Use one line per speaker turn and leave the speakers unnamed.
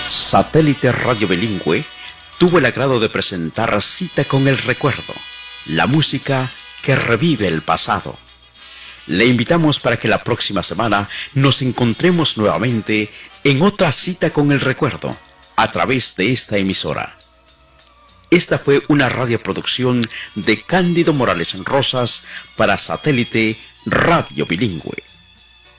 Satélite Radio Bilingüe tuvo el agrado de presentar Cita con el Recuerdo, la música que revive el pasado. Le invitamos para que la próxima semana nos encontremos nuevamente en otra Cita con el Recuerdo a través de esta emisora. Esta fue una radioproducción de Cándido Morales Rosas para Satélite Radio Bilingüe.